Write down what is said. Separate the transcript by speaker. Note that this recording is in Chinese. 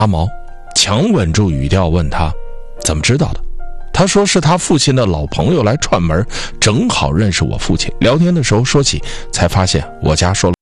Speaker 1: 阿毛强稳住语调问他怎么知道的。他说是他父亲的老朋友来串门，正好认识我父亲，聊天的时候说起，才发现我家说了